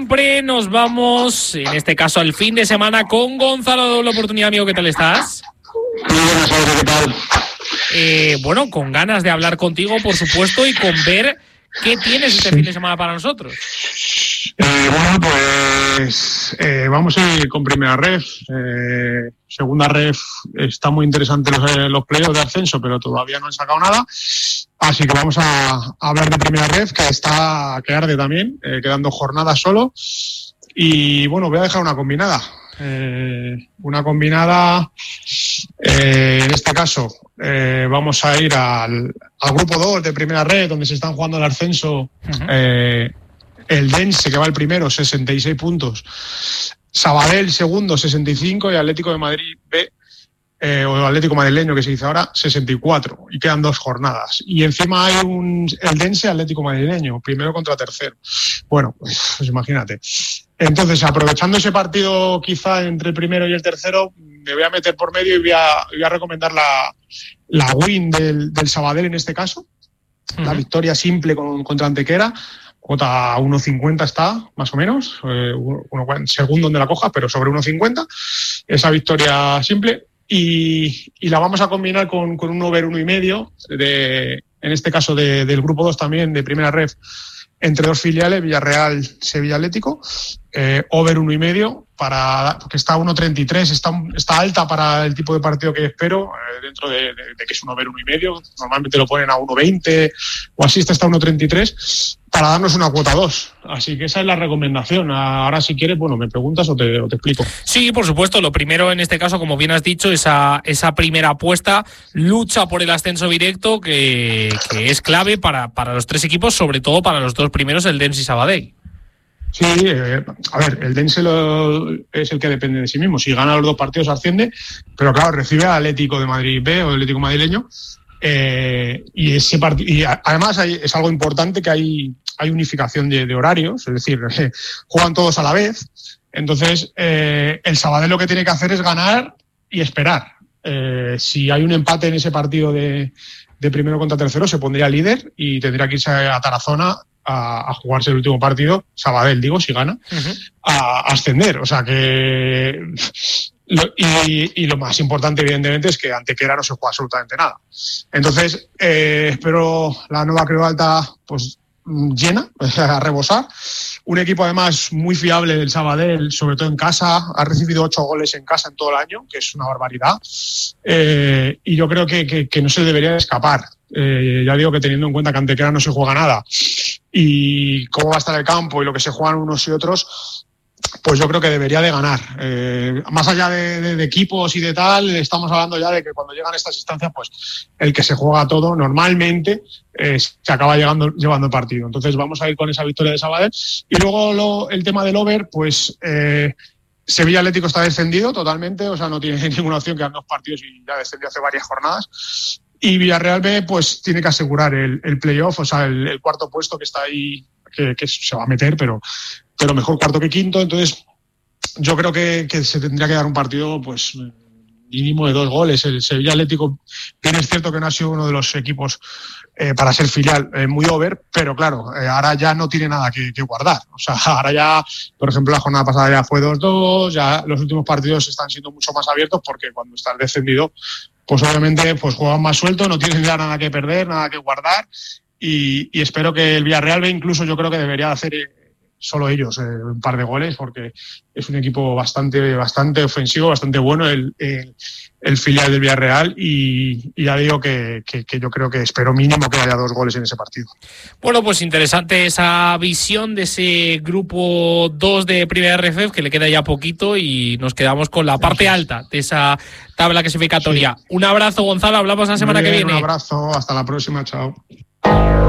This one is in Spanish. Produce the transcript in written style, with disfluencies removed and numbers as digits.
Siempre nos vamos, en este caso al fin de semana, con Gonzalo de Doble Oportunidad. Amigo, ¿qué tal estás? Muy buenas, ¿qué tal? Bueno, con ganas de hablar contigo, por supuesto, y con ver qué tienes este fin de semana para nosotros. Vamos a ir con primera ref. Segunda ref está muy interesante los playoffs de ascenso, pero todavía no han sacado nada. Así que vamos a hablar de primera ref, que arde también, quedan 2 jornadas solo. Y bueno, voy a dejar una combinada. Una combinada, en este caso, vamos a ir al grupo 2 de primera red, donde se están jugando el ascenso. El Dense, que va el primero, 66 puntos. Sabadell, segundo, 65. Y Atlético de Madrid B, o Atlético Madrileño, que se dice ahora, 64. Y quedan 2 jornadas. Y encima hay el Dense Atlético Madrileño, primero contra tercero. Bueno, pues imagínate. Entonces, aprovechando ese partido quizá entre el primero y el tercero, me voy a meter por medio y voy a recomendar la win del Sabadell en este caso. La victoria simple contra Antequera. Cuota 1.50 está, más o menos, según donde la cojas, pero sobre 1.50. Esa victoria simple. Y la vamos a combinar con un over 1,5, en este caso del grupo 2 también, de primera ref, entre 2 filiales, Villarreal, Sevilla Atlético, over 1,5, porque está 1.33, está alta para el tipo de partido que espero, dentro de que es un over 1,5, normalmente lo ponen a 1.20 o así, está 1.33, para darnos una cuota 2. Así que esa es la recomendación. Ahora, si quieres, bueno, me preguntas o te explico. Sí, por supuesto. Lo primero, en este caso, como bien has dicho, esa primera apuesta, lucha por el ascenso directo, que es clave para los 3 equipos, sobre todo para los 2 primeros, el Dense y Sabadell. Sí, a ver, el Dense es el que depende de sí mismo. Si gana los 2 partidos asciende, pero claro, recibe al Atlético de Madrid B o el Atlético Madrileño. Y además es algo importante, que hay unificación de horarios, es decir, juegan todos a la vez. Entonces, el Sabadell lo que tiene que hacer es ganar y esperar. Si hay un empate en ese partido de primero contra tercero, se pondría líder y tendría que irse a Tarazona a jugarse el último partido, Sabadell, digo, si gana, a ascender. O sea que... Y lo más importante, evidentemente, es que Antequera no se juega absolutamente nada. Entonces, espero la nueva Creu Alta pues llena, a rebosar. Un equipo, además, muy fiable del Sabadell, sobre todo en casa. Ha recibido 8 goles en casa en todo el año, que es una barbaridad. Y yo creo que no se debería escapar. Ya digo que teniendo en cuenta que Antequera no se juega nada y cómo va a estar el campo y lo que se juegan unos y otros, pues yo creo que debería de ganar. Más allá de equipos y de tal, estamos hablando ya de que cuando llegan estas instancias, pues el que se juega todo normalmente se acaba llevando el partido. Entonces vamos a ir con esa victoria de Sabadell. Y luego el tema del over, pues Sevilla Atlético está descendido totalmente, o sea, no tiene ninguna opción, quedan 2 partidos y ya descendió hace varias jornadas. Y Villarreal B, pues tiene que asegurar el playoff, o sea, el cuarto puesto que está ahí, que se va a meter, pero mejor cuarto que quinto. Entonces yo creo que se tendría que dar un partido pues mínimo de 2 goles. El Sevilla Atlético, bien es cierto que no ha sido uno de los equipos para ser filial muy over, pero claro, ahora ya no tiene nada que guardar. O sea, ahora ya, por ejemplo, la jornada pasada ya fue 2-2, ya los últimos partidos están siendo mucho más abiertos, porque cuando está descendido, pues obviamente pues juegan más suelto, no tienen ya nada que perder, nada que guardar, y espero que el Villarreal B, incluso yo creo que debería hacer solo ellos un par de goles, porque es un equipo bastante ofensivo, bastante bueno el filial del Villarreal, y ya digo que yo creo que espero mínimo que haya 2 goles en ese partido. Bueno, pues interesante esa visión de ese grupo 2 de Primera RF, que le queda ya poquito, y nos quedamos con la parte alta de esa tabla clasificatoria. Sí. Un abrazo, Gonzalo, hablamos la semana que viene. Un abrazo, hasta la próxima, chao.